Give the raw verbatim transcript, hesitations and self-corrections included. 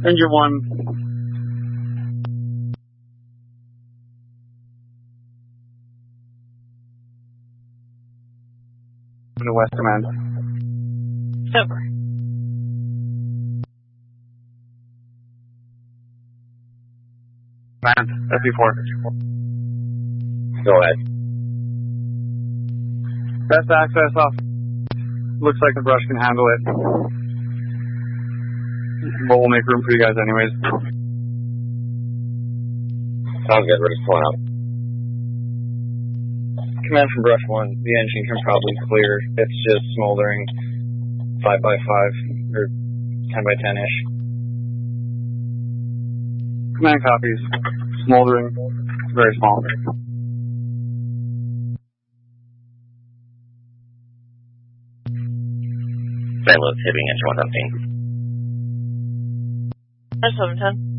Engine one. To the West Command. Over. Command, S B four. Go ahead. Best access off. Looks like the brush can handle it. But we'll make room for you guys anyways. Sounds good, we're just pulling out. Command from Brush one, the engine can probably clear. It's just smoldering five by five, or ten by ten-ish. Command copies. Smoldering. Very small. Silos hitting engine one seventeen. That's seven ten.